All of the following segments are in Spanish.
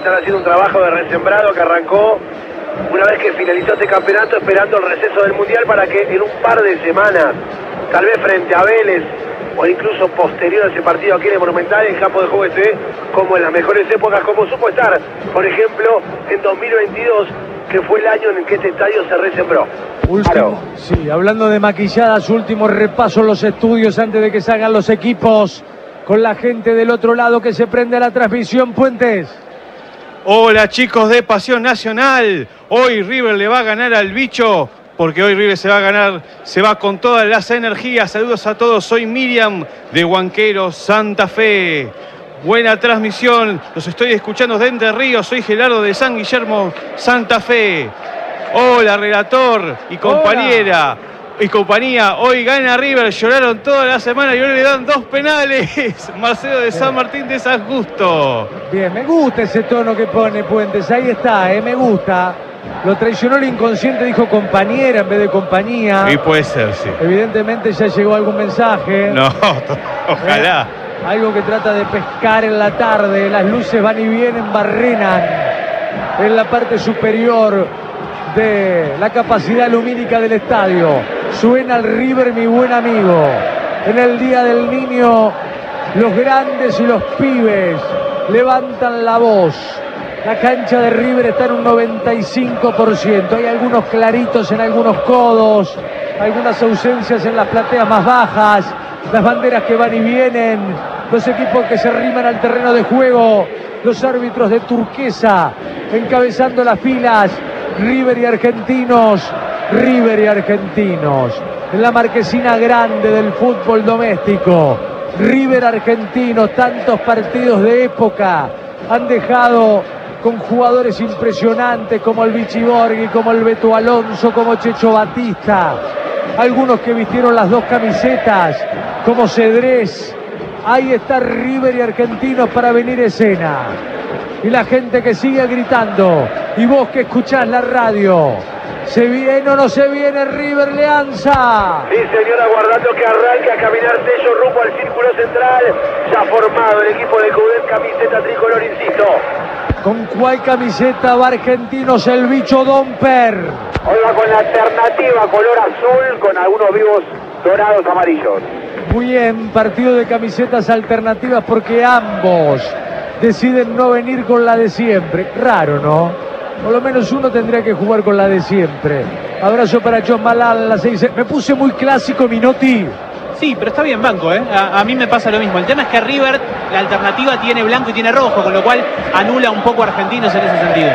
están haciendo un trabajo de resembrado que arrancó una vez que finalizó este campeonato, esperando el receso del Mundial para que en un par de semanas, tal vez frente a Vélez o incluso posterior a ese partido aquí en el Monumental, en campo de juego esté como en las mejores épocas, como supo estar, por ejemplo, en 2022, que fue el año en el que este estadio se resembró. Último, sí, hablando de maquilladas, último repaso en los estudios antes de que salgan los equipos, con la gente del otro lado que se prende a la transmisión. Puentes. Hola chicos de Pasión Nacional, hoy River le va a ganar al bicho, porque hoy River se va a ganar, se va con todas las energías. Saludos a todos, soy Miriam de Huanqueros, Santa Fe. Buena transmisión, los estoy escuchando de Entre Ríos, soy Gerardo de San Guillermo, Santa Fe. Hola relator y compañera. Hola. Y compañía, hoy gana River, lloraron toda la semana y hoy le dan 2 penales. Marcelo de San Martín de San Justo. Bien, me gusta ese tono que pone Puentes, ahí está, me gusta. Lo traicionó el inconsciente, dijo compañera en vez de compañía. Y puede ser, sí. Evidentemente ya llegó algún mensaje. No, ojalá. Algo que trata de pescar en la tarde, las luces van y vienen, barrenan en la parte superior de la capacidad lumínica del estadio. Suena el River, mi buen amigo. En el Día del Niño, los grandes y los pibes levantan la voz. La cancha de River está en un 95%. Hay algunos claritos en algunos codos, algunas ausencias en las plateas más bajas, las banderas que van y vienen, los equipos que se arriman al terreno de juego, los árbitros de turquesa encabezando las filas. River y Argentinos, River y Argentinos, en la marquesina grande del fútbol doméstico. River Argentinos, tantos partidos de época han dejado con jugadores impresionantes como el Vichy Borghi, como el Beto Alonso, como Checho Batista, algunos que vistieron las 2 camisetas, como Cedrés. Ahí está River y Argentinos para venir escena. Y la gente que sigue gritando, y vos que escuchás la radio, ¿se viene o no se viene River Leanza? Sí, señor, aguardando que arranque a caminar Tello rumbo al círculo central. Ya formado el equipo de Coudet, camiseta tricolor, insisto. ¿Con cuál camiseta va Argentinos el bicho Domper? Hoy va con la alternativa color azul, con algunos vivos dorados amarillos. Muy bien, partido de camisetas alternativas porque ambos deciden no venir con la de siempre. Raro, ¿no? Por lo menos uno tendría que jugar con la de siempre. Abrazo para John Malal, la 6. Me puse muy clásico, Minotti. Sí, pero está bien banco, ¿eh? A mí me pasa lo mismo. El tema es que River, la alternativa tiene blanco y tiene rojo, con lo cual anula un poco a Argentinos en ese sentido.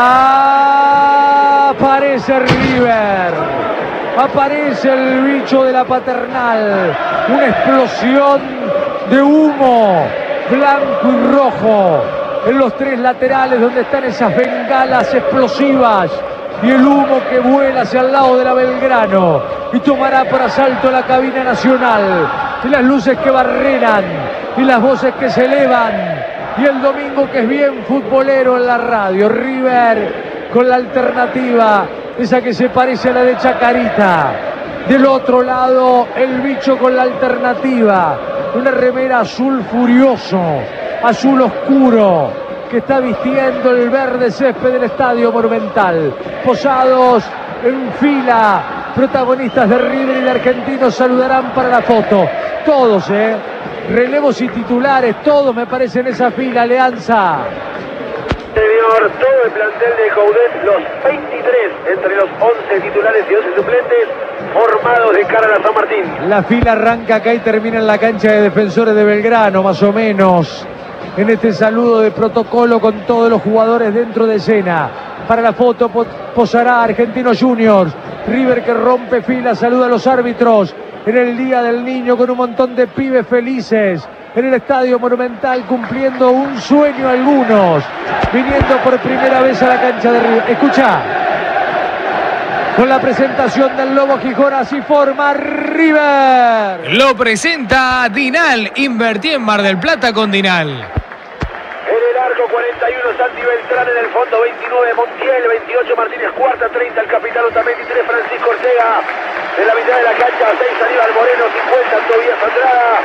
Aparece River. Aparece el bicho de la Paternal. Una explosión de humo blanco y rojo en los 3 laterales donde están esas bengalas explosivas y el humo que vuela hacia el lado de la Belgrano y tomará por asalto la cabina nacional y las luces que barrenan y las voces que se elevan y el domingo que es bien futbolero en la radio. River con la alternativa, esa que se parece a la de Chacarita. Del otro lado el bicho con la alternativa, una remera azul furioso, azul oscuro, que está vistiendo el verde césped del Estadio Monumental. Posados en fila, protagonistas de River y de Argentinos saludarán para la foto. Todos, relevos y titulares, todos me parece en esa fila, Alianza. Señor, todo el plantel de Coudet, los 23 entre los 11 titulares y 11 suplentes, formados de cara a la San Martín. La fila arranca acá y termina en la cancha de Defensores de Belgrano, más o menos. En este saludo de protocolo con todos los jugadores dentro de escena. Para la foto posará Argentinos Juniors. River que rompe fila, saluda a los árbitros. En el Día del Niño con un montón de pibes felices. En el Estadio Monumental cumpliendo un sueño algunos. Viniendo por primera vez a la cancha de River. Escucha. Con la presentación del Lobo Gijón, así forma River. Lo presenta Dinal. Invertí en Mar del Plata con Dinal. En el arco 41 Santi Beltrán, en el fondo 29 Montiel, 28 Martínez Cuarta, 30 el capitán Otamendi, 3 Francisco Ortega. En la mitad de la cancha 6 Aníbal Moreno, 50 Tobías Andrada,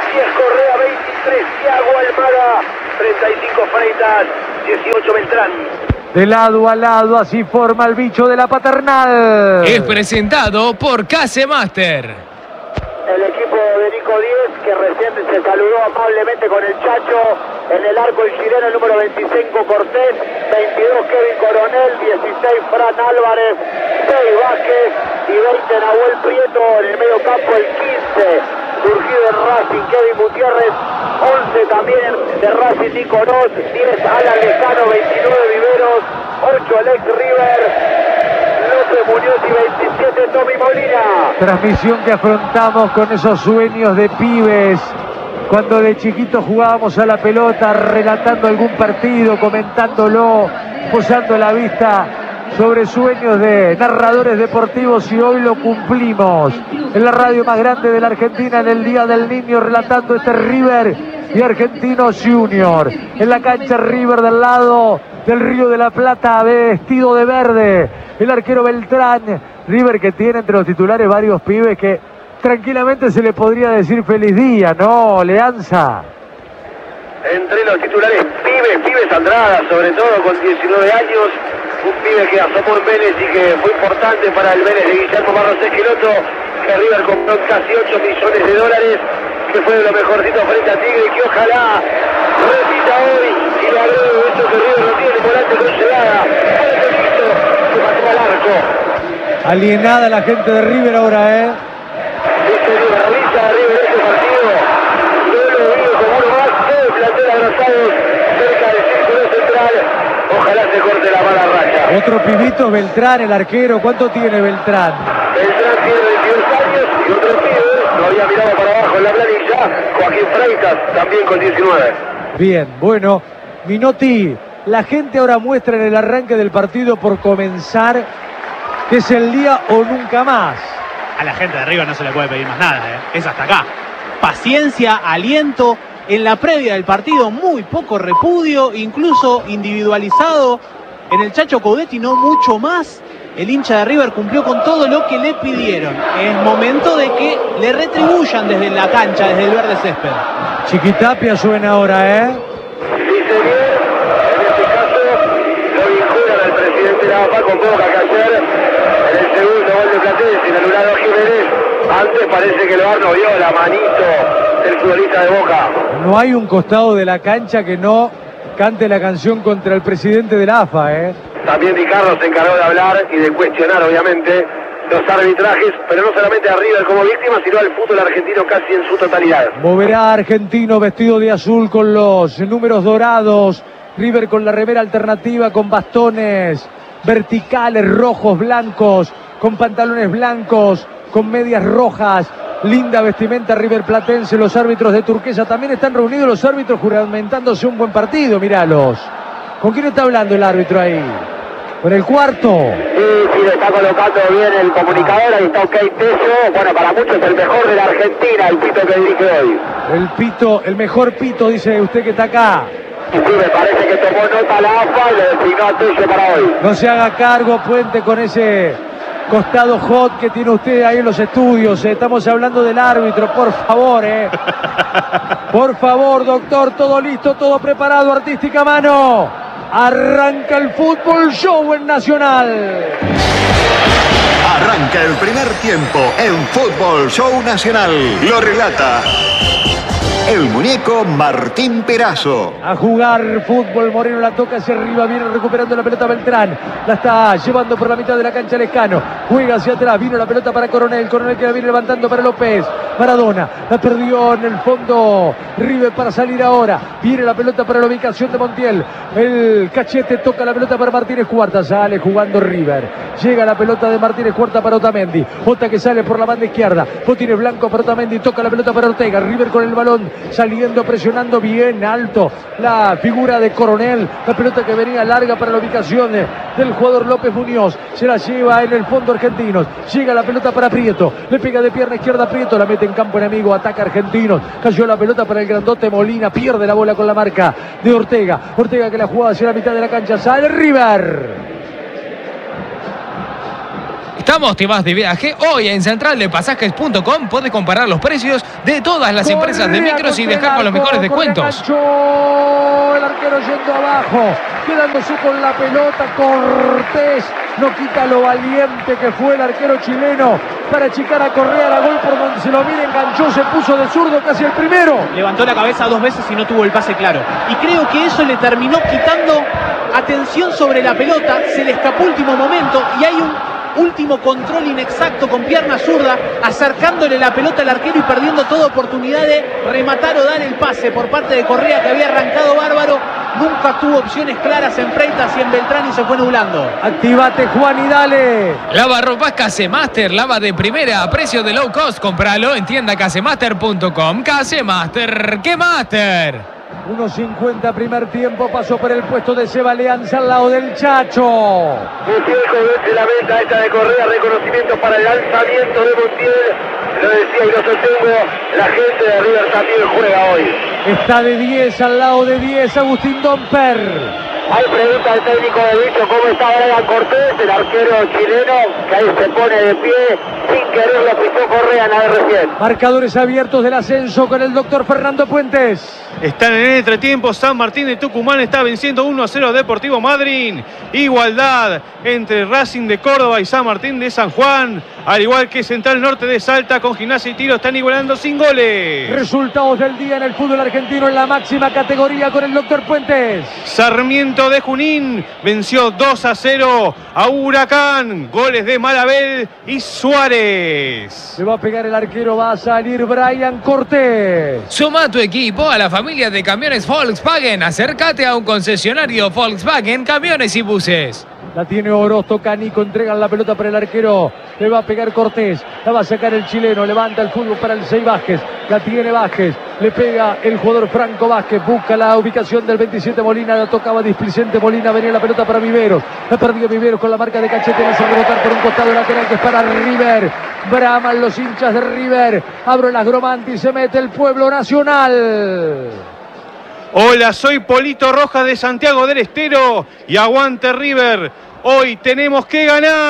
10 Correa, 23 Thiago Almada, 35 Freitas, 18 Beltrán. De lado a lado, así forma el bicho de la Paternal. Es presentado por Casemaster. El equipo de Nico Díez, que recién se saludó amablemente con el Chacho. En el arco el chileno, el número 25 Cortés, 22 Kevin Coronel, 16 Fran Álvarez, 6 Vázquez y 20 Nahuel Prieto. En el medio campo el 15, surgido de Racing, Kevin Gutiérrez, 11 también de Racing Nico Noz, 10 Alan Lejano, 29 Viveros, 8 el ex River, López Muñoz y 27 Tommy Molina. Transmisión que afrontamos con esos sueños de pibes, cuando de chiquitos jugábamos a la pelota, relatando algún partido, comentándolo, posando la vista sobre sueños de narradores deportivos, y hoy lo cumplimos en la radio más grande de la Argentina, en el Día del Niño, relatando este River y Argentinos Junior. En la cancha River del lado del Río de la Plata, vestido de verde, el arquero Beltrán. River que tiene entre los titulares varios pibes que tranquilamente se le podría decir feliz día, ¿no, Leanza? Entre los titulares pibes Andrada, sobre todo con 19 años, un pibe que asomó en Vélez y que fue importante para el Vélez de Guillermo Barros Esqueloto, que River compró casi 8 millones de dólares, que fue de lo mejorcito frente a Tigre, que ojalá repita hoy y le agrego eso que River no tiene volante con llegada, fue el listo que mató al arco. Alienada la gente de River ahora, ¿eh? Este liberaliza a River este partido, no lo veo como uno más, todo el plantel abrazados cerca del círculo central, ojalá se corte la mala racha. Otro pibito, Beltrán, el arquero. ¿Cuánto tiene Beltrán? Beltrán tiene 22 años y otro pibe, lo había mirado para abajo en la planilla, Joaquín Freitas, también con 19. Bien, bueno, Minotti, la gente ahora muestra en el arranque del partido por comenzar que es el día o nunca más. A la gente de River no se le puede pedir más nada, es hasta acá. Paciencia, aliento. En la previa del partido, muy poco repudio, incluso individualizado. En el Chacho Coudetti no mucho más. El hincha de River cumplió con todo lo que le pidieron. Es momento de que le retribuyan desde la cancha, desde el verde césped. Chiquitapia suena ahora, ¿eh? Dice bien, en este caso lo vinculan al presidente de la AFA con Boca que ayer en el segundo gol de Platense sin anular a Jiménez. Antes parece que el VAR no vio la manito del futbolista de Boca. No hay un costado de la cancha que no cante la canción contra el presidente de la AFA, ¿eh? También Di Carlos se encargó de hablar y de cuestionar, obviamente, los arbitrajes, pero no solamente a River como víctima, sino al fútbol argentino casi en su totalidad. Moverá Argentino vestido de azul con los números dorados. River con la remera alternativa, con bastones verticales, rojos, blancos, con pantalones blancos, con medias rojas. Linda vestimenta River Platense. Los árbitros de turquesa también están reunidos, los árbitros juramentándose un buen partido, míralos. ¿Con quién está hablando el árbitro ahí? ¿Con el cuarto? Sí, le está colocando bien el comunicador, ahí está OK Teso. Bueno, para muchos el mejor de la Argentina, el pito que dirige hoy. El pito, el mejor pito, dice usted que está acá. Sí, me parece que tomó nota la AFA y le designó a Teso para hoy. No se haga cargo, Puente, con ese costado hot que tiene usted ahí en los estudios. Estamos hablando del árbitro, por favor, Por favor, doctor, todo listo, todo preparado, artística mano. Arranca el fútbol show en Nacional. Arranca el primer tiempo en Fútbol Show Nacional. Lo relata el muñeco Martín Perazo. A jugar fútbol, Moreno la toca hacia arriba, viene recuperando la pelota Beltrán. La está llevando por la mitad de la cancha Lescano. Juega hacia atrás, vino la pelota para Coronel. Coronel que la viene levantando para López. Maradona, la perdió en el fondo. River para salir ahora. Viene la pelota para la ubicación de Montiel. El Cachete toca la pelota para Martínez Cuarta. Sale jugando River. Llega la pelota de Martínez Cuarta para Otamendi. Ota que sale por la banda izquierda. Botines Blanco para Otamendi. Toca la pelota para Ortega. River con el balón. Saliendo, presionando bien alto la figura de Coronel. La pelota que venía larga para la ubicación del jugador López Muñoz. Se la lleva en el fondo Argentinos. Llega la pelota para Prieto. Le pega de pierna izquierda a Prieto. La mete en campo enemigo. Ataca Argentinos. Cayó la pelota para el grandote Molina. Pierde la bola con la marca de Ortega. Ortega que la juega hacia la mitad de la cancha. Sale River. estamos, te vas de viaje. Hoy en centraldepasajes.com podés comparar los precios de todas las empresas de micros y dejar con los mejores descuentos. El arquero yendo abajo, quedándose con la pelota. Cortés no quita lo valiente que fue el arquero chileno para achicar a Correa. La gol por donde se lo mire, enganchó, se puso de zurdo casi el primero. Levantó la cabeza 2 veces y no tuvo el pase claro. Y creo que eso le terminó quitando atención sobre la pelota. Se le escapó último momento y hay un último control inexacto con pierna zurda, acercándole la pelota al arquero y perdiendo toda oportunidad de rematar o dar el pase por parte de Correa, que había arrancado bárbaro. Nunca tuvo opciones claras en Freitas y en Beltrán y se fue nublando. Activate, Juan, y dale. Lava ropas Casemaster, lava de primera a precio de low cost. Compralo en tiendacasemaster.com. Casemaster, ¿qué Master? 1.50 primer tiempo, pasó por el puesto de Seba Alianza al lado del Chacho. Montiel vence la meta esta de Correa, reconocimiento para el lanzamiento de Montiel. Lo decía y lo sostengo, la gente de River también juega hoy. Está de 10 al lado de 10, Agustín Domper. Hay pregunta al técnico de Bicho, ¿cómo está Brian Cortés, el arquero chileno, que ahí se pone de pie, sin querer lo pisó Correa, nada recién. Marcadores abiertos del ascenso con el doctor Fernando Puentes. Están en el entretiempo. San Martín de Tucumán está venciendo 1-0 Deportivo Madryn. Igualdad entre Racing de Córdoba y San Martín de San Juan. Al igual que Central Norte de Salta con Gimnasia y Tiro están igualando sin goles. Resultados del día en el fútbol argentino en la máxima categoría con el doctor Puentes. Sarmiento de Junín venció 2-0 a Huracán. Goles de Malabel y Suárez. Le va a pegar el arquero, va a salir Brian Cortés. Suma a tu equipo a la familia de camiones Volkswagen. Acércate a un concesionario Volkswagen, camiones y buses. La tiene Orozco, Canico, entregan la pelota para el arquero. Le va a pegar Cortés, la va a sacar el chileno. Levanta el fútbol para el 6 Vázquez. La tiene Vázquez, le pega el jugador Franco Vázquez. Busca la ubicación del 27 Molina. La tocaba displicente Molina. Venía la pelota para Viveros. La perdió Viveros con la marca de Cachete. La hace rebotar por un costado lateral que es para River. Braman los hinchas de River. Abro el agromanti y se mete el Pueblo Nacional. Hola, soy Polito Rojas de Santiago del Estero y aguante River. Hoy tenemos que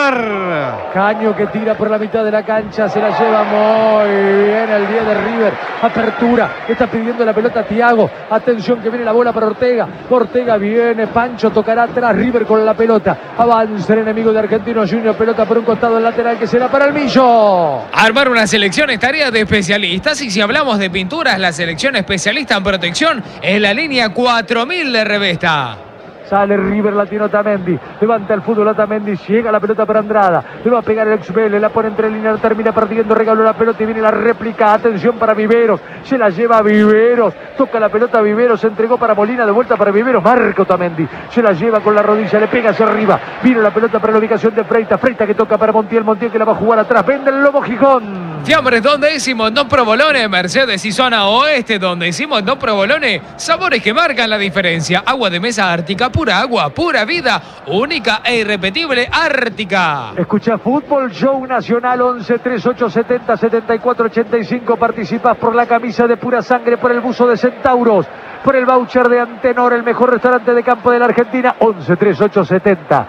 ganar. Caño que tira por la mitad de la cancha, se la lleva muy bien el 10 de River. Apertura, está pidiendo la pelota Thiago. Atención que viene la bola para Ortega. Ortega viene, Pancho tocará atrás, River con la pelota. Avanza el enemigo de Argentinos Junior, pelota por un costado lateral que será para el Millo. Armar una selección es tarea de especialistas y si hablamos de pinturas, la selección especialista en protección es la línea 4000 de Revesta. Sale River, la tiene Otamendi. Levanta el fútbol Otamendi. Llega la pelota para Andrada. Le va a pegar el ex Vélez. La pone entre líneas. Termina perdiendo. Regaló la pelota y viene la réplica. Atención para Viveros. Se la lleva Viveros. Toca la pelota Viveros. Se entregó para Molina. De vuelta para Viveros. Marca Otamendi. Se la lleva con la rodilla. Le pega hacia arriba. Vino la pelota para la ubicación de Freitas. Freitas que toca para Montiel. Montiel que la va a jugar atrás. Vende el Lobo Gijón. Fiambres donde hicimos no provolone. Mercedes y zona oeste donde hicimos no provolone. Sabores que marcan la diferencia. Agua de mesa Ártica. Pura agua, pura vida, única e irrepetible Ártica. Escucha Fútbol Show Nacional 11 38 70 74 85. Participas por la camisa de Pura Sangre, por el buzo de Centauros, por el voucher de Antenor, el mejor restaurante de campo de la Argentina. 11 38 70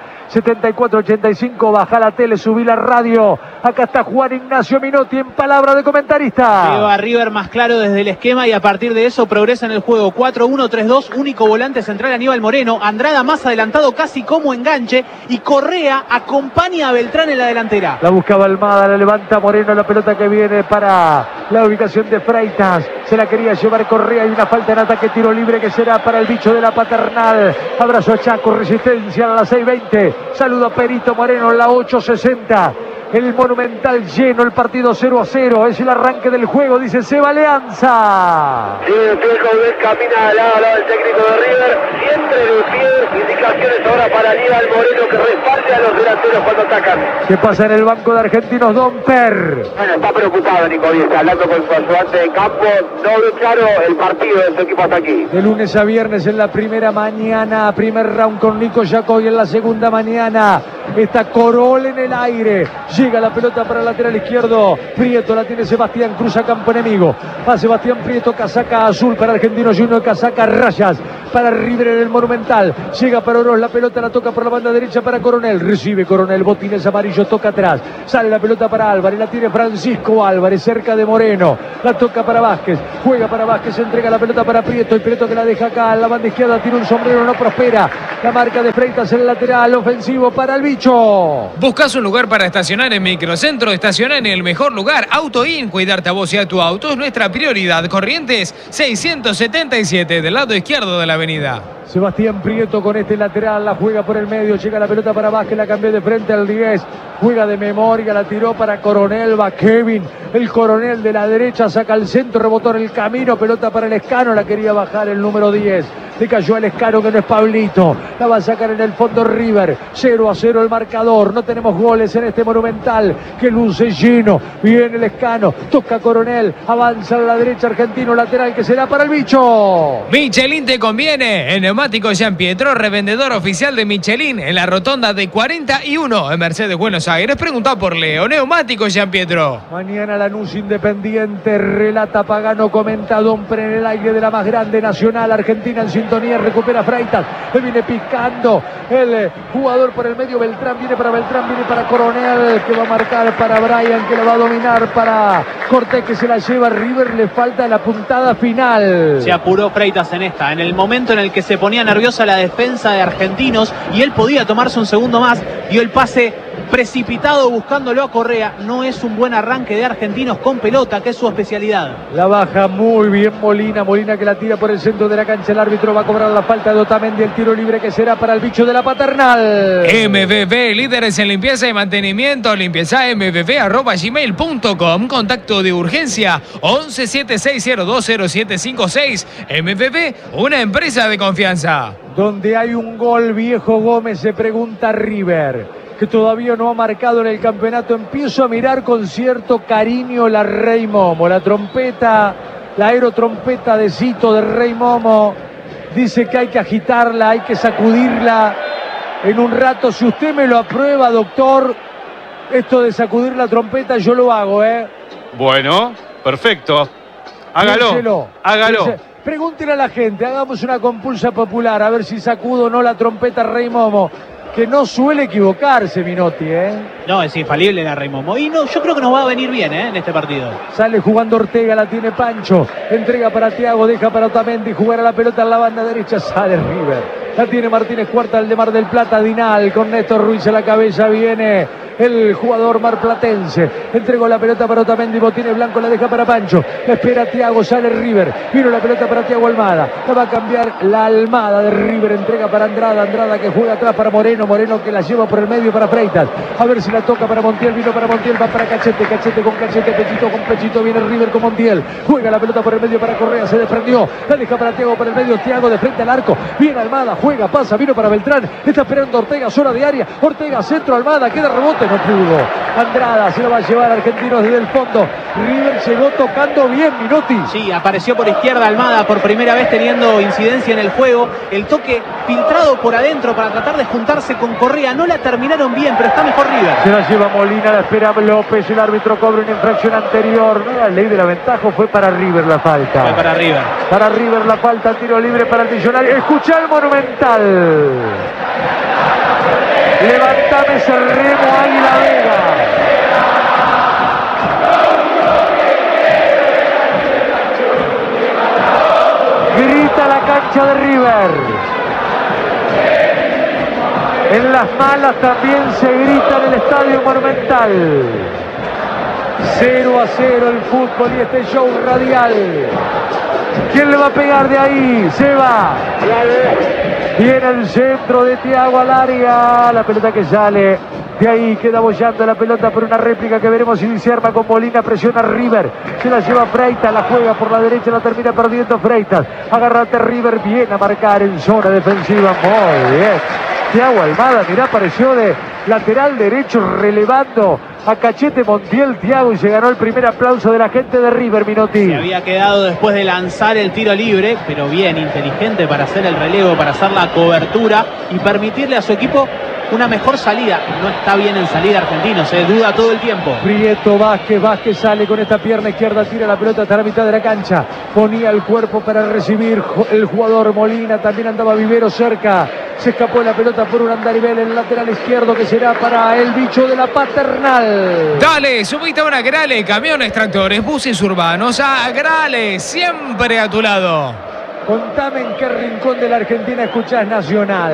74 85. Baja la tele, subí la radio. Acá está Juan Ignacio Minotti en palabra de comentarista. Lleva a River más claro desde el esquema y a partir de eso progresa en el juego. 4-1-3-2, único volante central Aníbal Moreno. Andrada más adelantado casi como enganche y Correa acompaña a Beltrán en la delantera. La buscaba Almada, la levanta Moreno, la pelota que viene para la ubicación de Freitas. Se la quería llevar Correa y una falta en ataque, tiro libre que será para el bicho de la Paternal. Abrazo a Chaco, resistencia a la 6:20. Saludo a Perito Moreno en la 8:60. El Monumental lleno, el partido 0-0. Es el arranque del juego, dice Seba Alianza. Sí, el camina al lado del técnico de River. Siempre de pie. Indicaciones ahora para Aníbal Moreno que respalde a los delanteros cuando atacan. ¿Qué pasa en el banco de Argentinos? Domper. Bueno, está preocupado Nico Díaz, hablando con su ayudante de campo. No ve claro el partido de su equipo hasta aquí. De lunes a viernes en la primera mañana. Primer round con Nico Yacoy en la segunda mañana. Está Corol en el aire. Llega la pelota para el lateral izquierdo. Prieto la tiene Sebastián, cruza campo enemigo. Va Sebastián Prieto, casaca azul para Argentino Junior, casaca rayas para River en el Monumental. Llega para Oroz, la pelota la toca por la banda derecha para Coronel. Recibe Coronel, botines amarillos, toca atrás. Sale la pelota para Álvarez, la tiene Francisco Álvarez, cerca de Moreno. La toca para Vázquez, juega para Vázquez, entrega la pelota para Prieto. Y Prieto que la deja acá en la banda izquierda, tiene un sombrero, no prospera. La marca de Freitas en el lateral ofensivo para el bicho. ¿Buscas un lugar para estacionar en Microcentro? Estaciona en el mejor lugar. AutoIn, cuidarte a vos y a tu auto es nuestra prioridad. Corrientes 677, del lado izquierdo de la avenida. Sebastián Prieto con este lateral, la juega por el medio, llega la pelota para Vázquez, la cambió de frente al 10, juega de memoria, la tiró para Coronel, va Kevin, el Coronel de la derecha, saca al centro, rebotó en el camino, pelota para el Escano, la quería bajar el número 10, le cayó al Escano que no es Pablito, la va a sacar en el fondo River, 0-0 el marcador, no tenemos goles en este Monumental, que luce lleno, viene el Escano, toca Coronel, avanza a la derecha Argentino, lateral que será para el bicho. Michelin te conviene, en Neumático Jean Pietro, revendedor oficial de Michelin en la rotonda de 41 en Mercedes, Buenos Aires. Pregunta por Leo, Neumático Jean Pietro. Mañana Lanús Independiente, relata Pagano, comenta Domper en el aire de la más grande nacional. Argentina en sintonía, recupera Freitas, le viene picando el jugador por el medio, Beltrán, viene para Coronel, que va a marcar para Brian, que lo va a dominar para Cortés, que se la lleva. River le falta la puntada final. Se apuró Freitas en esta, en el momento en el que se ponía nerviosa la defensa de Argentinos y él podía tomarse un segundo más, dio el pase precipitado buscándolo a Correa. No es un buen arranque de Argentinos con pelota, que es su especialidad. La baja muy bien Molina que la tira por el centro de la cancha. El árbitro va a cobrar la falta de Otamendi, el tiro libre que será para el bicho de la Paternal. MBB, líderes en limpieza y mantenimiento, limpiezambb@gmail.com. Contacto de urgencia 1176020756. MBB, una empresa de confianza. Donde hay un gol, Viejo Gómez, se pregunta River, que todavía no ha marcado en el campeonato. Empiezo a mirar con cierto cariño la Rey Momo, la trompeta, la aerotrompeta de Cito de Rey Momo. Dice que hay que agitarla, hay que sacudirla en un rato. Si usted me lo aprueba, doctor, esto de sacudir la trompeta, yo lo hago, Bueno, perfecto. Hágalo. Pregúntele a la gente, hagamos una compulsa popular, a ver si sacudo o no la trompeta Rey Momo, que no suele equivocarse, Minotti, No, es infalible la Rey Momo. Y no, yo creo que nos va a venir bien, en este partido. Sale jugando Ortega, la tiene Pancho, entrega para Thiago, deja para Otamendi, jugar a la pelota en la banda derecha, sale River. La tiene Martínez Cuarta, el de Mar del Plata, Dinal, con Néstor Ruiz a la cabeza, viene el jugador marplatense. Entregó la pelota para Otamendi, Botines Blanco la deja para Pancho. Espera Thiago, sale River. Vino la pelota para Thiago Almada. La va a cambiar la Almada de River. Entrega para Andrada. Andrada que juega atrás para Moreno. Moreno que la lleva por el medio para Freitas. A ver si la toca para Montiel. Vino para Montiel, va para Cachete. Cachete con Cachete. Pechito con Pechito. Viene River con Montiel. Juega la pelota por el medio para Correa. Se desprendió. La deja para Thiago por el medio. Thiago de frente al arco. Viene Almada. Juega, pasa. Vino para Beltrán. Está esperando Ortega. Zona de área. Ortega, centro. Almada. Queda rebote. No pudo. Andrada se lo va a llevar Argentinos desde el fondo. River llegó tocando bien, Minotti. Sí, apareció por izquierda Almada por primera vez teniendo incidencia en el juego. El toque filtrado por adentro para tratar de juntarse con Correa. No la terminaron bien, pero está mejor River. Se la lleva Molina, la espera López. El árbitro cobra una infracción anterior. No era ley de la ventaja, fue para River la falta. Fue para River. Para River la falta, tiro libre para el Millonario. Escucha el Monumental. Levantame ese remo, Águila Vega. Grita la cancha de River. En las malas también se grita en el Estadio Monumental. 0-0 el fútbol y este show radial. ¿Quién le va a pegar de ahí? Se va. Viene el centro de Thiago al área. La pelota que sale. De ahí queda bollando la pelota por una réplica que veremos si se arma con Molina. Presiona River. Se la lleva Freitas. La juega por la derecha. La termina perdiendo Freitas. Agárrate River. Viene a marcar en zona defensiva. Muy bien. Thiago Almada, mirá, apareció de lateral derecho relevando a Cachete Montiel. Thiago, y se ganó el primer aplauso de la gente de River, Minotti. Se había quedado después de lanzar el tiro libre, pero bien inteligente para hacer el relevo, para hacer la cobertura y permitirle a su equipo una mejor salida. No está bien en salida Argentinos, se duda todo el tiempo. Prieto, Vázquez sale con esta pierna izquierda, tira la pelota hasta la mitad de la cancha, ponía el cuerpo para recibir el jugador Molina, también andaba Vivero cerca, se escapó la pelota por un andarivel en el lateral izquierdo que será para el bicho de la Paternal. Dale, subite ahora a Grale, camiones, tractores, buses urbanos, a Grale, siempre a tu lado. Contame en qué rincón de la Argentina escuchás Nacional,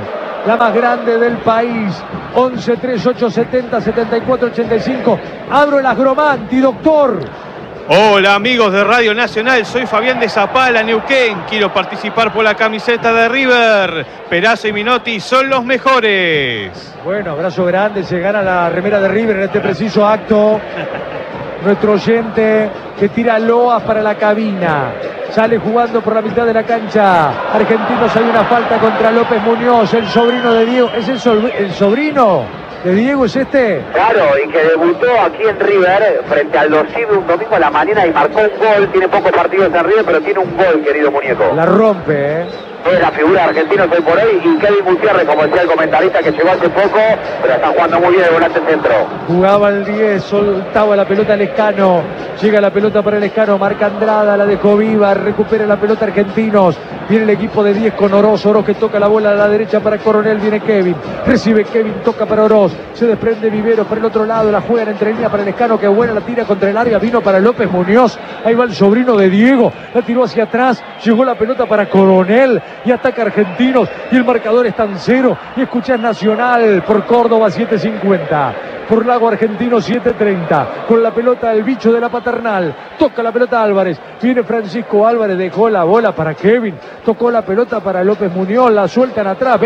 la más grande del país. 11 38 70 74 85. Abro el Agromanti, doctor. Hola amigos de Radio Nacional, soy Fabián de Zapala, Neuquén. Quiero participar por la camiseta de River. Perazo y Minotti son los mejores. Bueno, abrazo grande, se gana la remera de River en este preciso acto. Nuestro oyente que tira loas para la cabina. Sale jugando por la mitad de la cancha. Argentinos, hay una falta contra López Muñoz, el sobrino de Diego. ¿Es el sobrino de Diego, es este? Claro, y que debutó aquí en River frente al Dosive un domingo a la mañana y marcó un gol. Tiene pocos partidos en River, pero tiene un gol, querido muñeco. La rompe, ¿eh? Es la figura de Argentinos hoy por hoy, y Kevin Gutiérrez, como decía el comentarista, que llegó hace poco, pero está jugando muy bien el volante centro. Jugaba el 10, soltaba la pelota al Lescano, llega la pelota para el Lescano, marca Andrada, la dejó viva, recupera la pelota Argentinos, viene el equipo de 10 con Oroz que toca la bola a la derecha para Coronel, viene Kevin, recibe Kevin, toca para Oroz, se desprende Vivero por el otro lado, la juegan entre línea para el Lescano, que buena la tira contra el área, vino para López Muñoz, ahí va el sobrino de Diego, la tiró hacia atrás, llegó la pelota para Coronel, y ataca Argentinos, y el marcador está en 0, y escuchás Nacional por Córdoba 750, por Lago Argentino 730, con la pelota del bicho de la Paternal, toca la pelota Álvarez, viene Francisco Álvarez, dejó la bola para Kevin, tocó la pelota para López Muñoz, la sueltan atrás,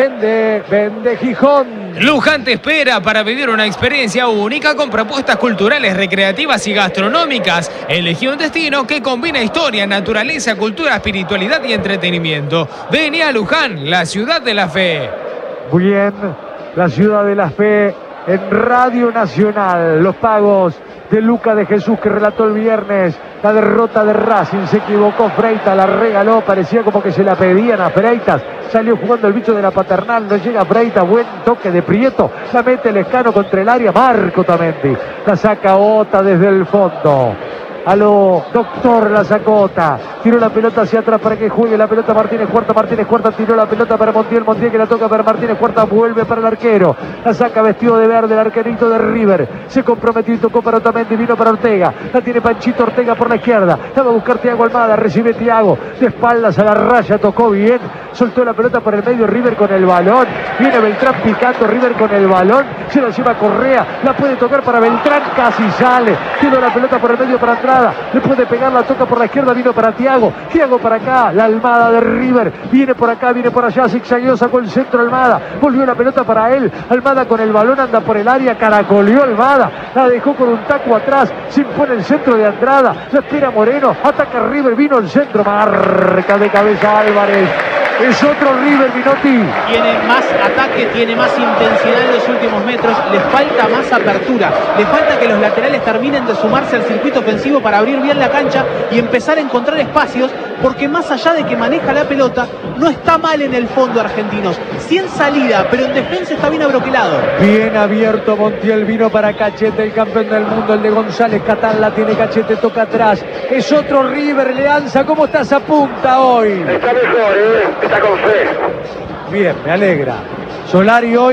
vende Gijón. Luján te espera para vivir una experiencia única con propuestas culturales, recreativas y gastronómicas. Elegí un destino que combina historia, naturaleza, cultura, espiritualidad y entretenimiento. Vení a Luján, la ciudad de la fe. Bien, la ciudad de la fe en Radio Nacional. Los pagos de Luca de Jesús, que relató el viernes la derrota de Racing. Se equivocó Freitas, la regaló, parecía como que se la pedían a Freitas. Salió jugando el bicho de la Paternal, no llega Freitas, buen toque de Prieto, la mete Lescano contra el área, Marco Tamendi, la saca Ota desde el fondo. A lo doctor la sacota, tiró la pelota hacia atrás para que juegue la pelota Martínez Cuarta, tiró la pelota para Montiel que la toca para Martínez Cuarta, vuelve para el arquero, la saca vestido de verde el arquerito de River, se comprometió y tocó para Otamendi, vino para Ortega, la tiene Panchito Ortega por la izquierda, la va a buscar Thiago Almada, recibe Thiago, de espaldas a la raya, tocó bien, soltó la pelota por el medio River con el balón, viene Beltrán picando, River con el balón, se la lleva Correa, la puede tocar para Beltrán, casi sale, tiró la pelota por el medio para atrás, le puede pegar, la toca por la izquierda, vino para Thiago para acá, la Almada de River, viene por acá, viene por allá, zigzagueó, sacó el centro Almada, volvió la pelota para él, Almada con el balón, anda por el área, caracoleó Almada, la dejó con un taco atrás, se impone el centro de Andrada, la espera Moreno, ataca River, vino el centro, marca de cabeza Álvarez. Es otro River, Minotti. Tiene más ataque, tiene más intensidad en los últimos metros, les falta más apertura, les falta que los laterales terminen de sumarse al circuito ofensivo para abrir bien la cancha y empezar a encontrar espacios, porque más allá de que maneja la pelota, no está mal en el fondo Argentinos. Sí en salida, pero en defensa está bien abroquelado. Bien abierto Montiel, vino para Cachete, el campeón del mundo, el de González Catán, la tiene Cachete, toca atrás. Es otro River, Leanza, ¿cómo está esa punta hoy? Está mejor, está con fe. Bien, me alegra. Solari hoy.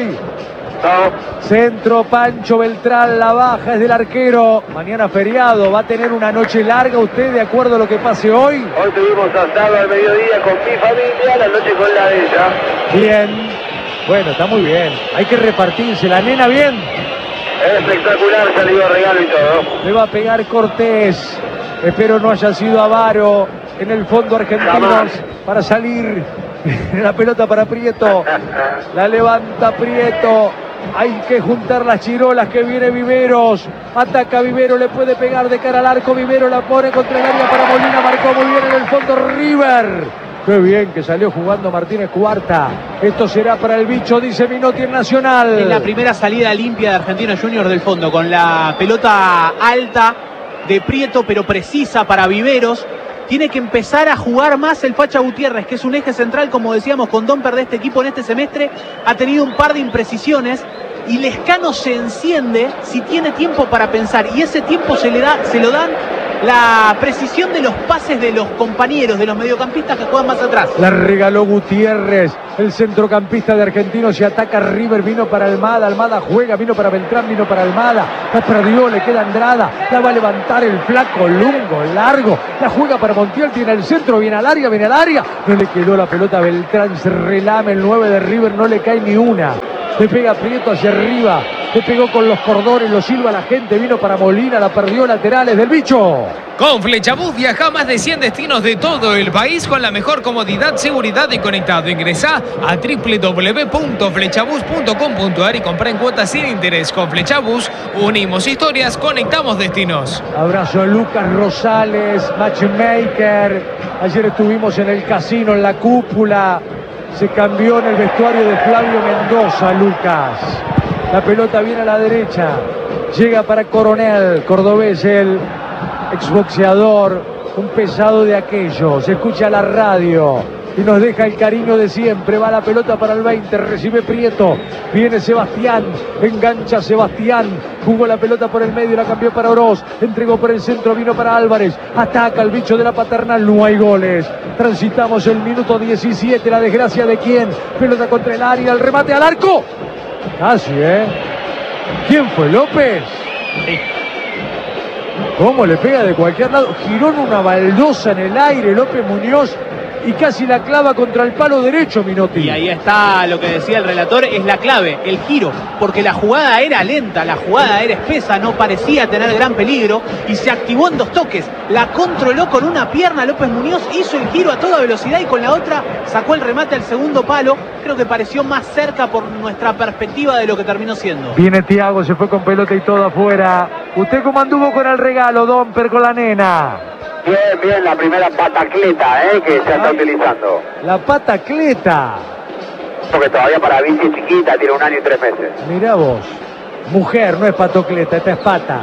No. Centro, Pancho Beltrán, la baja es del arquero. Mañana feriado, va a tener una noche larga usted, de acuerdo a lo que pase hoy. Hoy tuvimos asado al mediodía con mi familia, la noche con la de ella. Bien. Bueno, está muy bien. Hay que repartirse. La nena bien. Espectacular, salió regalo y todo. Le va a pegar Cortés. Espero no haya sido avaro en el fondo Argentinos para salir. La pelota para Prieto. La levanta Prieto. Hay que juntar las chirolas, que viene Viveros. Ataca Vivero, le puede pegar de cara al arco. Vivero la pone contra el área para Molina. Marcó muy bien en el fondo River. Qué bien que salió jugando Martínez Cuarta. Esto será para el bicho, dice Minotti en Nacional. Es la primera salida limpia de Argentinos Juniors del fondo, con la pelota alta de Prieto, pero precisa para Viveros. tiene que empezar a jugar más el Facha Gutiérrez, que es un eje central, como decíamos, con Domper de este equipo en este semestre. Ha tenido un par de imprecisiones y Lescano se enciende si tiene tiempo para pensar, y ese tiempo se lo dan la precisión de los pases de los compañeros, de los mediocampistas que juegan más atrás. La regaló Gutiérrez, el centrocampista de Argentinos, y ataca River. Vino para Almada, Almada juega, vino para Beltrán, vino para Almada, la perdió, le queda Andrada, la va a levantar el flaco Lungo, largo, la juega para Montiel, tiene el centro, viene al área, no le quedó la pelota a Beltrán, se relame el 9 de River, no le cae ni una. Le pega Prieto hacia arriba, le pegó con los cordones, lo silba la gente, vino para Molina, la perdió, laterales del Bicho. Con Flechabús viaja a más de 100 destinos de todo el país con la mejor comodidad, seguridad y conectado. Ingresá a www.flechabús.com.ar y comprá en cuotas sin interés. Con Flechabús unimos historias, conectamos destinos. Abrazo a Lucas Rosales, matchmaker. Ayer estuvimos en el casino, en la cúpula. Se cambió en el vestuario de Flavio Mendoza, Lucas. La pelota viene a la derecha. Llega para Coronel, cordobés, el exboxeador, un pesado de aquello. Se escucha la radio y nos deja el cariño de siempre. Va la pelota para el 20, recibe Prieto. Viene Sebastián, engancha Sebastián. Jugó la pelota por el medio, la cambió para Oroz. Entregó por el centro, vino para Álvarez. Ataca el Bicho de la Paternal, no hay goles. Transitamos el minuto 17, la desgracia de quién. Pelota contra el área, el remate al arco. Casi, ¿Quién fue? ¿López? Sí. ¿Cómo le pega de cualquier lado? Giró en una baldosa en el aire López Muñoz y casi la clava contra el palo derecho, Minotti. Y ahí está lo que decía el relator, es la clave, el giro, porque la jugada era lenta, la jugada era espesa, no parecía tener gran peligro y se activó en 2 toques. La controló con una pierna López Muñoz, hizo el giro a toda velocidad y con la otra sacó el remate al segundo palo. Creo que pareció más cerca por nuestra perspectiva de lo que terminó siendo. Viene Thiago, se fue con pelota y todo afuera. ¿Usted cómo anduvo con el regalo, Domper, con la nena? Bien, la primera patacleta que se está utilizando. La patacleta. Porque todavía para bici chiquita, tiene 1 año y 3 meses. Mirá vos. Mujer, no es patocleta, esta es pata.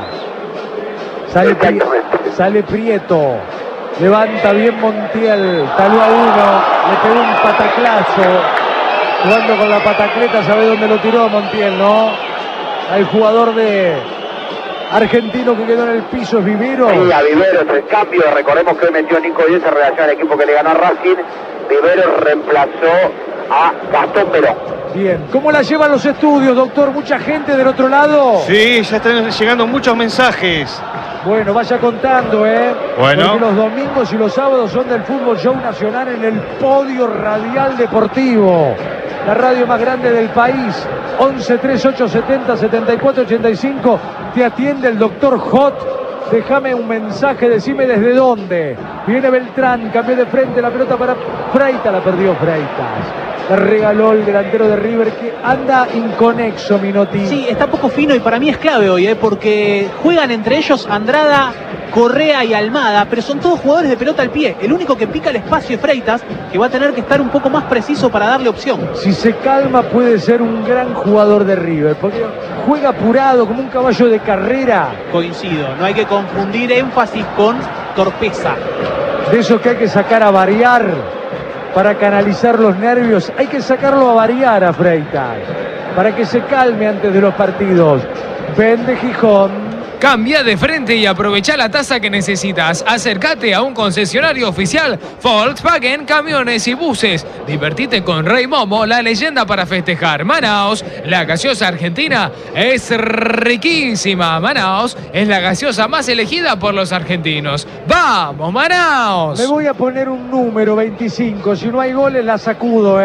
Sale Prieto. Levanta bien Montiel. Taló a 1. Le pegó un pataclazo. Jugando con la patacleta, sabe dónde lo tiró Montiel, ¿no? Al jugador de argentino que quedó en el piso es Vivero. Sí, a Vivero es el cambio. Recordemos que hoy metió Nico Díez en relación al equipo que le ganó a Racing. Vivero reemplazó a Gastón Perón. Bien, ¿cómo la llevan los estudios, doctor? ¿Mucha gente del otro lado? Sí, ya están llegando muchos mensajes. Bueno, vaya contando, Bueno. Porque los domingos y los sábados son del Fútbol Show Nacional en el Podio Radial Deportivo. La radio más grande del país. 11 38 70 74 85. Te atiende el doctor Hot. Déjame un mensaje, decime desde dónde. Viene Beltrán, cambió de frente la pelota para Freitas, la perdió Freitas. La regaló el delantero de River que anda inconexo, Minotti. Sí, está poco fino y para mí es clave hoy, porque juegan entre ellos Andrada, Correa y Almada, pero son todos jugadores de pelota al pie. El único que pica el espacio es Freitas, que va a tener que estar un poco más preciso para darle opción. Si se calma puede ser un gran jugador de River, porque juega apurado como un caballo de carrera. Coincido, no hay que confundir énfasis con torpeza. De eso que hay que sacar a variar para canalizar los nervios. Hay que sacarlo a variar a Freitas para que se calme antes de los partidos. Vende Gijón. Cambia de frente y aprovecha la tasa que necesitas. Acércate a un concesionario oficial Volkswagen Camiones y Buses. Divertite con Rey Momo, la leyenda para festejar. Manaos, la gaseosa argentina es riquísima. Manaos es la gaseosa más elegida por los argentinos. ¡Vamos, Manaos! Me voy a poner un número 25. Si no hay goles la sacudo,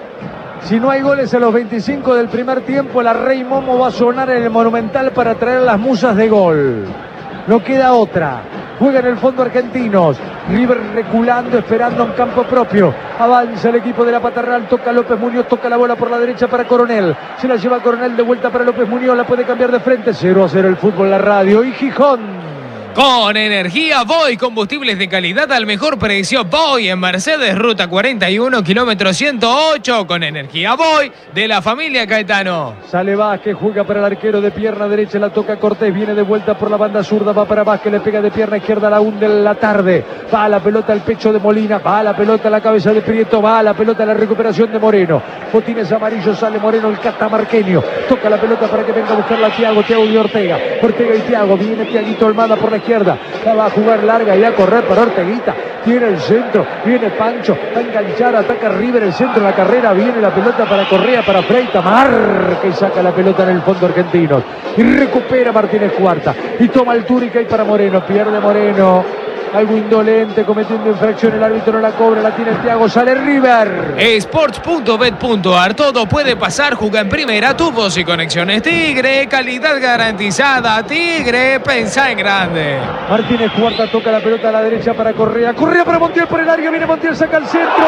Si no hay goles a los 25 del primer tiempo, la Rey Momo va a sonar en el Monumental para traer las musas de gol. No queda otra. Juega en el fondo argentinos. River reculando, esperando en campo propio. Avanza el equipo de la Paternal. Toca López Muñoz, toca la bola por la derecha para Coronel. Se la lleva Coronel de vuelta para López Muñoz. La puede cambiar de frente. 0-0 el fútbol, la radio. Y Gijón. Con energía Voy, combustibles de calidad al mejor precio. Voy en Mercedes, ruta 41, kilómetro 108. Con energía Voy de la familia Caetano. Sale Vázquez, juega para el arquero de pierna derecha, la toca Cortés, viene de vuelta por la banda zurda, va para Vázquez, le pega de pierna izquierda, la hunde en la tarde. Va la pelota al pecho de Molina, va la pelota a la cabeza de Prieto, va la pelota a la recuperación de Moreno. Botines amarillos, sale Moreno, el catamarqueño. Toca la pelota para que venga a buscarla Thiago y Ortega. Ortega y Thiago, viene Thiaguito Almada por la izquierda. La va a jugar larga y a correr para Orteguita. Tiene el centro, viene Pancho, va a enganchar, ataca River el centro de la carrera, viene la pelota para Correa, para Freita, marca y saca la pelota en el fondo argentino. Y recupera Martínez Cuarta. Y toma altura y cae para Moreno, pierde Moreno. Algo indolente, cometiendo infracción, el árbitro no la cobra, la tiene Thiago, sale River. Sports.bet.ar, todo puede pasar, juega en primera, tubos y conexiones Tigre, calidad garantizada, Tigre, pensá en grande. Martínez Cuarta toca la pelota a la derecha para Correa, Correa para Montiel por el área, viene Montiel, saca el centro,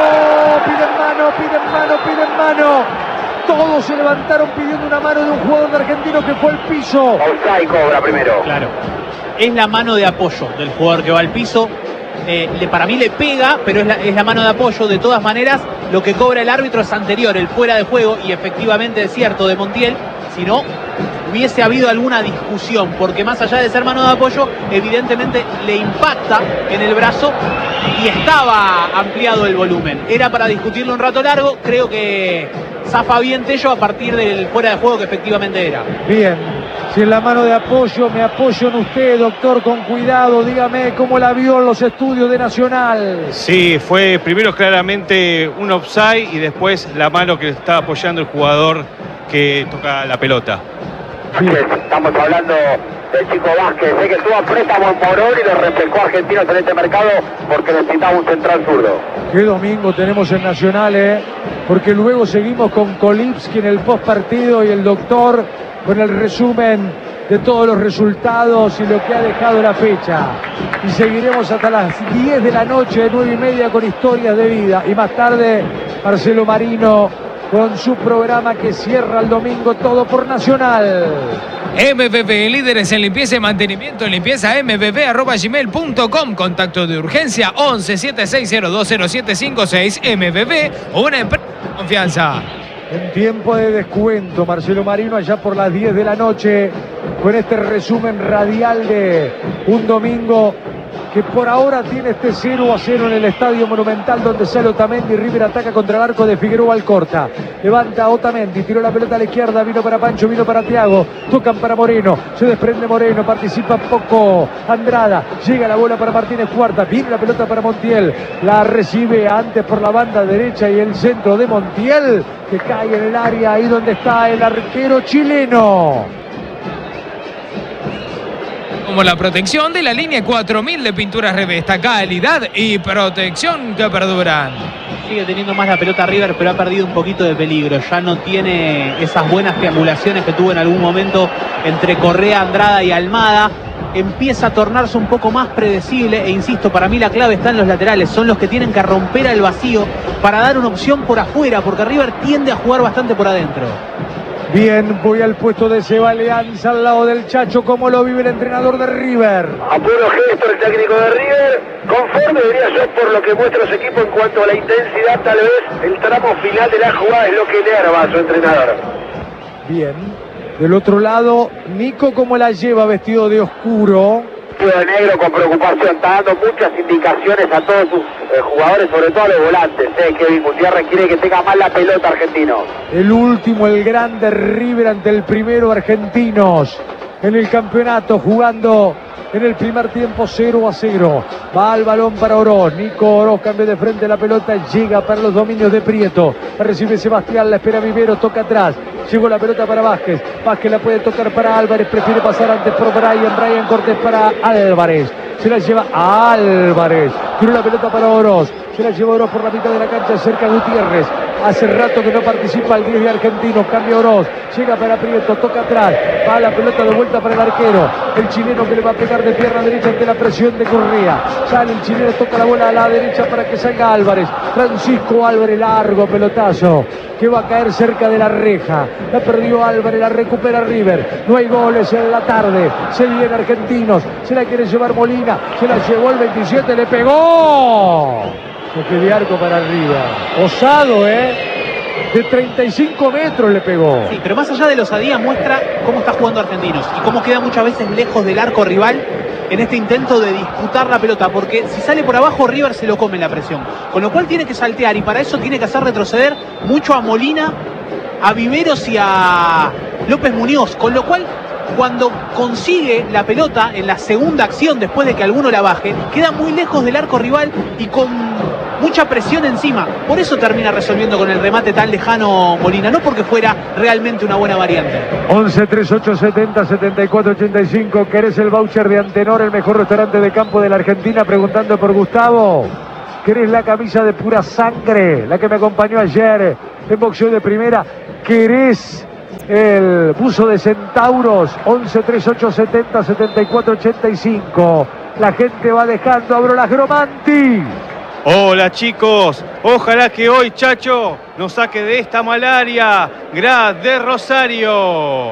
piden mano. Todos se levantaron pidiendo una mano de un jugador de Argentino que fue al piso. Offside cobra primero. Claro. Es la mano de apoyo del jugador que va al piso. Para mí le pega, pero es la mano de apoyo. De todas maneras, lo que cobra el árbitro es anterior, el fuera de juego, y efectivamente es cierto de Montiel. Si no, hubiese habido alguna discusión, porque más allá de ser mano de apoyo, evidentemente le impacta en el brazo y estaba ampliado el volumen. Era para discutirlo un rato largo, creo que zafa bien Tello a partir del fuera de juego que efectivamente era. Bien, si en la mano de apoyo, me apoyo en usted, doctor, con cuidado, dígame cómo la vio en los estudios de Nacional. Sí, fue primero claramente un offside y después la mano que estaba apoyando el jugador que toca la pelota. Estamos hablando del chico Vázquez, sé que tuvo a préstamo en Morón y lo reflejó Argentinos en este mercado porque necesitaba un central zurdo. Qué domingo tenemos en Nacional, porque luego seguimos con Kolipski en el post partido y el doctor con el resumen de todos los resultados y lo que ha dejado la fecha. Y seguiremos hasta las 10 de la noche, 9:30, con historias de vida. Y más tarde, Marcelo Marino con su programa que cierra el domingo, todo por Nacional. MBB, líderes en limpieza y mantenimiento, limpieza mbb@gmail.com. Contacto de urgencia 11 7602 0756. MBB, una empresa de confianza. En tiempo de descuento, Marcelo Marino allá por las 10 de la noche con este resumen radial de un domingo que por ahora tiene este 0-0 en el Estadio Monumental, donde sale Otamendi. River ataca contra el arco de Figueroa Alcorta. Levanta Otamendi, tiró la pelota a la izquierda, vino para Pancho, vino para Thiago, tocan para Moreno, se desprende Moreno, participa poco Andrada, llega la bola para Martínez Cuarta, viene la pelota para Montiel, la recibe antes por la banda derecha y el centro de Montiel, que cae en el área, ahí donde está el arquero chileno. Como la protección de la línea 4000 de pinturas Revesta, calidad y protección que perduran. Sigue teniendo más la pelota River, pero ha perdido un poquito de peligro. Ya no tiene esas buenas triangulaciones que tuvo en algún momento entre Correa, Andrada y Almada. Empieza a tornarse un poco más predecible e insisto, para mí la clave está en los laterales. Son los que tienen que romper al vacío para dar una opción por afuera, porque River tiende a jugar bastante por adentro. Bien, voy al puesto de Seba Leanza al lado del Chacho. ¿Cómo lo vive el entrenador de River? A puro gesto el técnico de River, conforme diría yo por lo que muestra su equipo en cuanto a la intensidad, tal vez el tramo final de la jugada es lo que enerva a su entrenador. Bien, del otro lado, Nico, ¿cómo la lleva vestido de oscuro? De negro con preocupación, está dando muchas indicaciones a todos sus jugadores, sobre todo a los volantes. Kevin Gutiérrez quiere que tenga más la pelota Argentino. El último, el grande River ante el primero, Argentinos en el campeonato, jugando en el primer tiempo 0-0. Va al balón para Oroz. Nico Oroz cambia de frente la pelota, llega para los dominios de Prieto. La recibe Sebastián, la espera Vivero, toca atrás. Llegó la pelota para Vázquez. Vázquez la puede tocar para Álvarez, prefiere pasar antes por Brian. Brian Cortés para Álvarez. Se la lleva a Álvarez. Tiró la pelota para Oroz. Se la lleva Oroz por la mitad de la cancha, cerca Gutiérrez. Hace rato que no participa el 10 de Argentinos. Cambia Oroz. Llega para Prieto. Toca atrás. Va la pelota de vuelta para el arquero. El chileno que le va a pegar de pierna derecha ante la presión de Correa. Sale el chileno. Toca la bola a la derecha para que salga Álvarez. Francisco Álvarez. Largo pelotazo que va a caer cerca de la reja. La perdió Álvarez. La recupera River. No hay goles en la tarde. Se viene Argentinos. Se la quiere llevar Molina. Se la llevó el 27. Le pegó. Toque de arco para River. Osado, de 35 metros le pegó. Sí, pero más allá de la osadía muestra cómo está jugando Argentinos y cómo queda muchas veces lejos del arco rival en este intento de disputar la pelota, porque si sale por abajo River se lo come en la presión, con lo cual tiene que saltear y para eso tiene que hacer retroceder mucho a Molina, a Viveros y a López Muñoz, con lo cual cuando consigue la pelota en la segunda acción después de que alguno la baje, queda muy lejos del arco rival y con mucha presión encima. Por eso termina resolviendo con el remate tan lejano Molina, no porque fuera realmente una buena variante. 11 38 70 74 85. ¿Querés el voucher de Antenor, el mejor restaurante de campo de la Argentina? Preguntando por Gustavo. ¿Querés la camisa de pura sangre, la que me acompañó ayer en boxeo de primera? ¿Querés el buzo de centauros? 11 38 70 74 85. La gente va dejando. Abro las Gromanti. Hola chicos, ojalá que hoy Chacho nos saque de esta malaria. Graz de Rosario.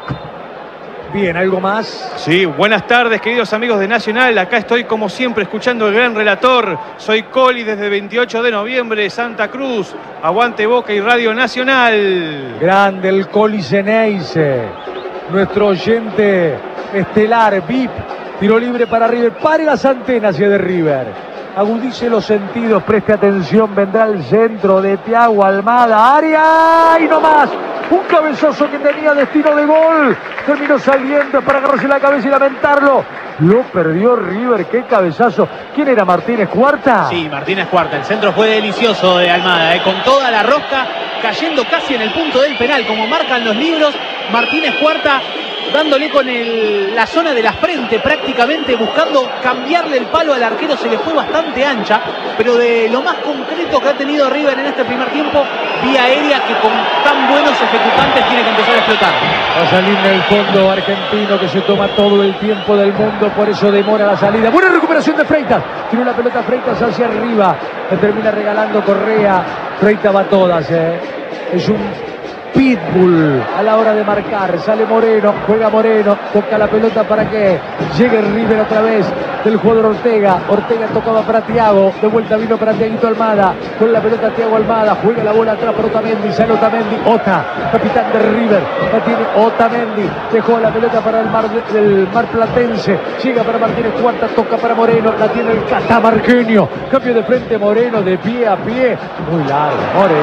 Bien, ¿algo más? Sí, buenas tardes queridos amigos de Nacional. Acá estoy como siempre escuchando el gran relator. Soy Coli desde 28 de noviembre, Santa Cruz. Aguante Boca y Radio Nacional. Grande el Coli Ceneice. Nuestro oyente estelar, VIP. Tiro libre para River. Pare las antenas y de River. Agudice los sentidos, preste atención, vendrá el centro de Thiago Almada, área y no más. Un cabezazo que tenía destino de gol. Terminó saliendo para agarrarse la cabeza y lamentarlo. Lo perdió River, qué cabezazo. ¿Quién era, Martínez Cuarta? Sí, Martínez Cuarta. El centro fue delicioso de Almada, con toda la rosca, cayendo casi en el punto del penal, como marcan los libros. Martínez Cuarta dándole con la zona de la frente prácticamente, buscando cambiarle el palo al arquero. Se le fue bastante ancha, pero de lo más concreto que ha tenido River en este primer tiempo, vía aérea, que con tan buenos ejecutantes tiene que empezar a explotar. Va a salir en el fondo argentino, que se toma todo el tiempo del mundo, por eso demora la salida. Buena recuperación de Freitas. Tiró la pelota Freitas hacia arriba, le termina regalando Correa. Freitas va a todas, es un pitbull a la hora de marcar. Sale Moreno, juega Moreno, toca la pelota para que llegue River otra vez del jugador Ortega. Ortega tocaba para Thiago, de vuelta vino para Thiaguito Almada, con la pelota Thiago Almada, juega la bola atrás para Otamendi, sale Otamendi, Ota, capitán de River, la tiene Otamendi, dejó la pelota para el Mar Platense, llega para Martínez Cuarta, toca para Moreno, la tiene el catamarqueño, cambio de frente Moreno, de pie a pie, muy largo,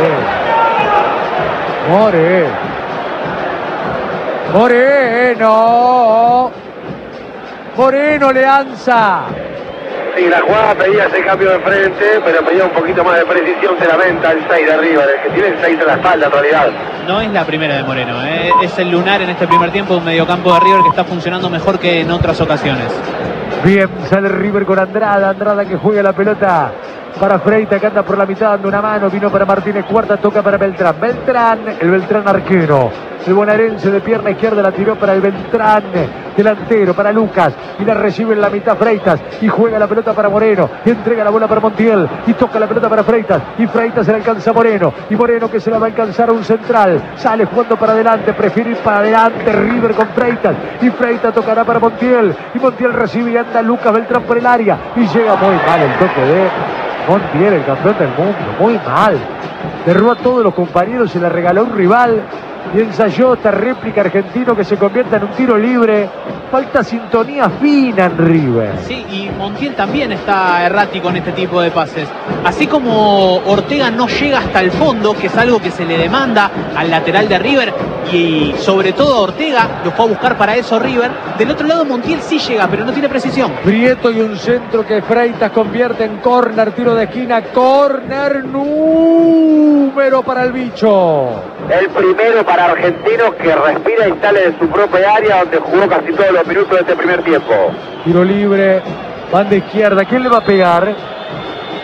Moreno Leanza. Sí, la jugada pedía ese cambio de frente, pero pedía un poquito más de precisión. Se lamenta el 6 de River, el que tiene el 6 de la espalda en realidad. No es la primera de Moreno, es el lunar en este primer tiempo de un mediocampo de River que está funcionando mejor que en otras ocasiones. Bien, sale River con Andrada que juega la pelota para Freitas, que anda por la mitad dando una mano, vino para Martínez Cuarta, toca para Beltrán, el Beltrán arquero, el bonaerense de pierna izquierda la tiró para el Beltrán, delantero para Lucas, y la recibe en la mitad Freitas, y juega la pelota para Moreno, y entrega la bola para Montiel, y toca la pelota para Freitas, y Freitas se la alcanza a Moreno, y Moreno que se la va a alcanzar a un central, sale jugando para adelante, prefiere ir para adelante River con Freitas, y Freitas tocará para Montiel, y Montiel recibe y anda Lucas Beltrán por el área, y llega muy mal el toque de Montiel, el campeón del mundo, muy mal. Derrubó a todos los compañeros, se la regaló a un rival y ensayó esta réplica argentino que se convierta en un tiro libre. Falta sintonía fina en River. Sí, y Montiel también está errático en este tipo de pases. Así como Ortega no llega hasta el fondo, que es algo que se le demanda al lateral de River, y sobre todo a Ortega, lo fue a buscar para eso River. Del otro lado Montiel sí llega, pero no tiene precisión. Prieto y un centro que Freitas convierte en córner, tiro de esquina, córner número para el bicho. El primero para Argentinos, que respira y sale de su propia área, donde jugó casi todos los minutos de este primer tiempo. Tiro libre, banda izquierda, ¿quién le va a pegar?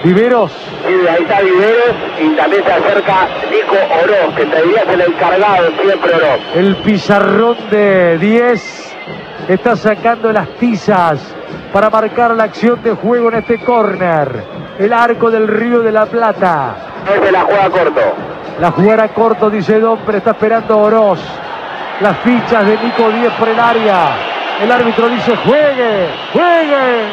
Viveros. Sí, ahí está Viveros y también se acerca Nico Oroz, que te dirías el encargado siempre Oroz. El pizarrón de 10 está sacando las tizas para marcar la acción de juego en este córner. El arco del Río de la Plata. Ese la juega corto. La jugará corto, dice Domper, está esperando Oroz. Las fichas de Nico 10 por el área. El árbitro dice juegue, juegue.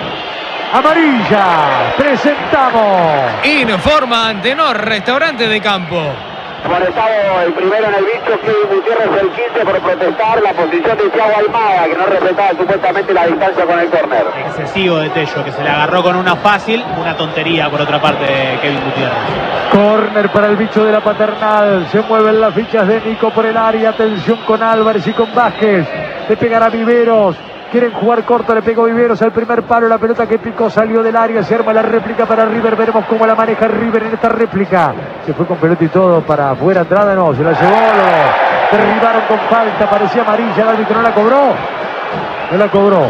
Amarilla, presentamos. Informan Tenor Restaurante de Campo. Amonestado el primero en el bicho, Kevin Gutiérrez el 15 por protestar la posición de Thiago Almada, que no respetaba supuestamente la distancia con el córner. Excesivo de Tello, que se le agarró con una fácil, una tontería por otra parte de Kevin Gutiérrez. Córner para el bicho de la Paternal. Se mueven las fichas de Nico por el área. Atención con Álvarez y con Vázquez. Le pegará Viveros. Quieren jugar corto, le pegó Viveros al primer palo, la pelota que picó salió del área, se arma la réplica para River, veremos cómo la maneja River en esta réplica. Se fue con pelota y todo para afuera, Andrada no, se la llevó, lo derribaron con falta, parecía amarilla, el árbitro no la cobró, no la cobró.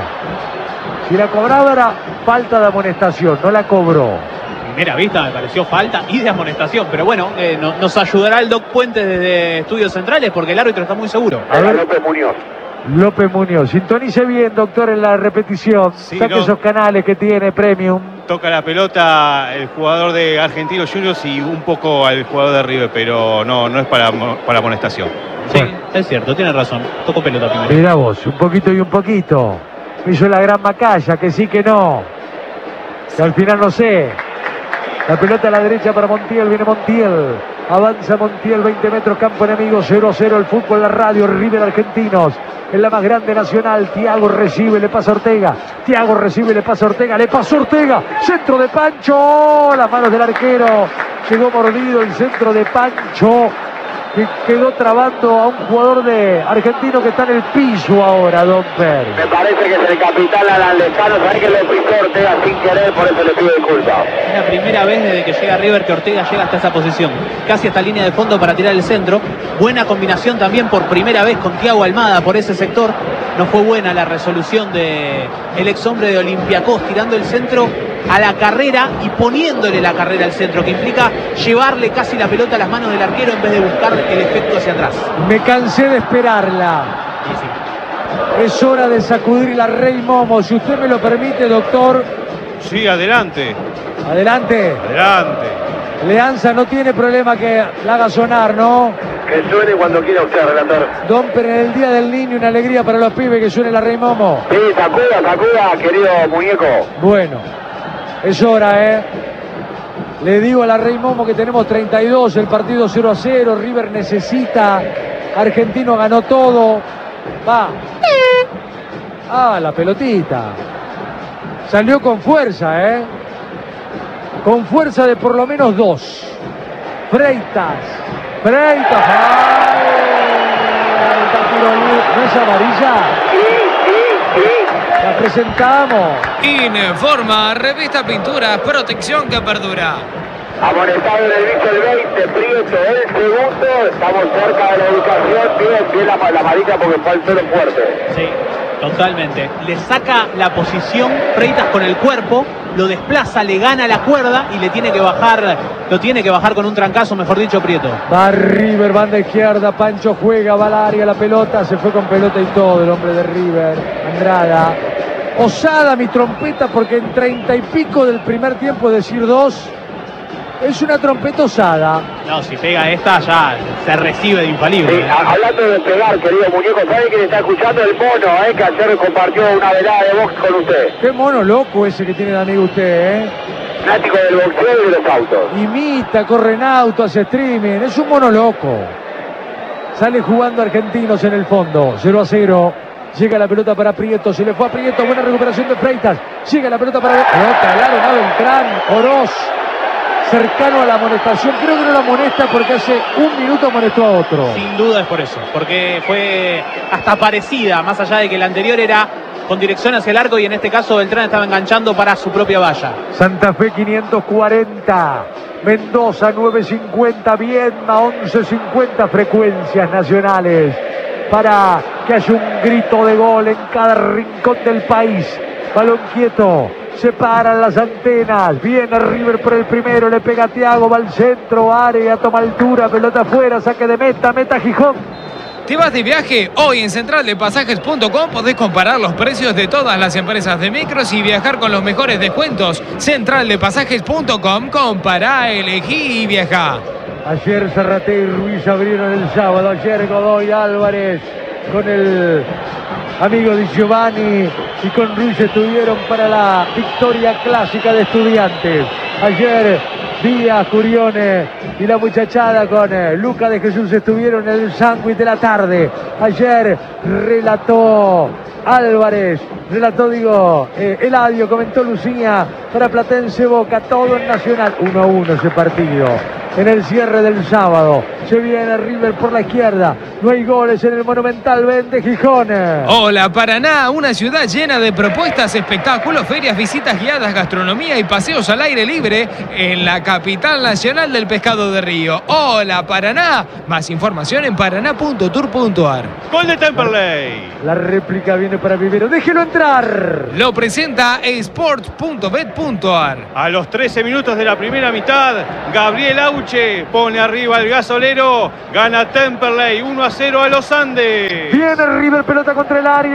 Si la cobraba era falta de amonestación, no la cobró. Primera vista me pareció falta y de amonestación, pero bueno, nos ayudará el Doc Puentes desde Estudios Centrales porque el árbitro está muy seguro. A ver, López Muñoz. López Muñoz, sintonice bien, doctor, en la repetición. Sí, saque no. esos canales que tiene Premium. Toca la pelota el jugador de Argentinos Juniors y un poco al jugador de River, pero no es para amonestación. Sí, Bueno. es cierto, tiene razón. Tocó pelota primero. Mirá vos, un poquito y un poquito. Hizo la gran Macaya, que sí que no. Que al final no sé. La pelota a la derecha para Montiel, viene Montiel. Avanza Montiel, 20 metros, campo enemigo, 0-0 el fútbol, la radio, River Argentinos. En la más grande nacional, Thiago recibe, le pasa a Ortega. Thiago recibe, le pasa a Ortega, le pasó Ortega. Centro de Pancho, las manos del arquero. Llegó mordido el centro de Pancho, que quedó trabando a un jugador de argentino que está en el piso ahora, Domper. Me parece que es el capitán Alan Lezcano, sabe que lo pisó Ortega sin querer, por eso le pido disculpas. Es la primera vez desde que llega River que Ortega llega hasta esa posición. Casi hasta línea de fondo para tirar el centro. Buena combinación también por primera vez con Thiago Almada por ese sector. No fue buena la resolución de el ex hombre de Olympiacos tirando el centro a la carrera y poniéndole la carrera al centro, que implica llevarle casi la pelota a las manos del arquero en vez de buscar el efecto hacia atrás. Me cansé de esperarla. Y sí. Es hora de sacudir la Rey Momo. Si usted me lo permite, doctor. Sí, adelante, Adelante. adelante. Leanza no tiene problema que la haga sonar, ¿no? Que suene cuando quiera usted, relator. Domper, en el Día del Niño, una alegría para los pibes que suene la Rey Momo. Sí, sacuda, querido muñeco. Bueno, es hora, Le digo a la Rey Momo que tenemos 32, el partido 0-0, River necesita, Argentino ganó todo. Va. Ah, la pelotita. Salió con fuerza, con fuerza de por lo menos 2. Freitas. ¡Ay! Está tiro libre. ¿No es amarilla? Sí. La presentamos. Informa Revista Pinturas, protección que perdura. Amonestado en el bicho el 20, Prieto el segundo. Estamos cerca de la ubicación. Bien la amarilla porque fue el cero fuerte. Sí, totalmente. Le saca la posición Freitas con el cuerpo, lo desplaza, le gana la cuerda y le tiene que bajar, lo tiene que bajar con un trancazo, mejor dicho, Prieto. Va River, banda izquierda, Pancho juega, va al área, la pelota, se fue con pelota y todo el hombre de River, Andrada. Osada mi trompeta porque en 30 y pico del primer tiempo decir 2 es una trompeta osada. No, si pega esta ya se recibe de infalible. Sí, hablando de pegar, querido muñeco, ¿sabe quién está escuchando? El mono, que ayer compartió una velada de box con usted. Qué mono loco ese que tiene de amigo usted, Fanático del boxeo y de los autos. Imita, corre en auto, hace streaming, es un mono loco. Sale jugando Argentinos en el fondo, 0-0. Llega la pelota para Prieto, se le fue a Prieto, buena recuperación de Freitas. Llega la pelota para... Pelota, al lado, Beltrán, Oroz. Cercano a la amonestación, creo que no la amonesta porque hace un minuto amonestó a otro. Sin duda es por eso, porque fue hasta parecida, más allá de que la anterior era con dirección hacia el arco y en este caso Beltrán estaba enganchando para su propia valla. Santa Fe 540, Mendoza 950, Viedma 1150, frecuencias nacionales para que haya un grito de gol en cada rincón del país. Balón quieto, separan las antenas. Viene River por el primero, le pega a Thiago, va al centro, área, toma altura, pelota afuera, saque de meta Gijón. ¿Te vas de viaje? Hoy en centraldepasajes.com podés comparar los precios de todas las empresas de micros y viajar con los mejores descuentos. Centraldepasajes.com, compará, elegí y viajá. Ayer Zarraté y Ruiz abrieron el sábado. Ayer Godoy Álvarez con el amigo Di Giovanni y con Ruiz estuvieron para la victoria clásica de Estudiantes. Ayer Díaz, Curione y la muchachada con Luca de Jesús estuvieron en el sándwich de la tarde. Ayer relató Álvarez, Eladio, comentó Lucía para Platense Boca, todo en Nacional. 1-1 ese partido. En el cierre del sábado se viene River por la izquierda, no hay goles en el Monumental, vende Gijón. Hola Paraná, una ciudad llena de propuestas, espectáculos, ferias, visitas guiadas, gastronomía y paseos al aire libre en la capital nacional del pescado de río. Hola Paraná, más información en paraná.tour.ar. Gol de Temperley. La réplica viene para Vivero, déjelo entrar. Lo presenta sports.bet.ar. A los 13 minutos de la primera mitad, Gabriel Auche pone arriba el gasolero, gana Temperley 1-0 a los Andes. Viene River, pelota contra el área.